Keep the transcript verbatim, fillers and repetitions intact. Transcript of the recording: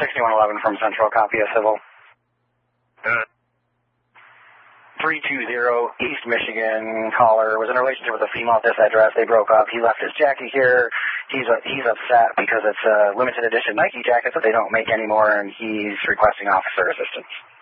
sixty-one eleven from Central, copy a civil. Uh, three two zero East Michigan caller was in a relationship with a female at this address. They broke up. He left his jacket here. He's uh, he's upset because it's a limited edition Nike jacket that they don't make anymore, and he's requesting officer assistance.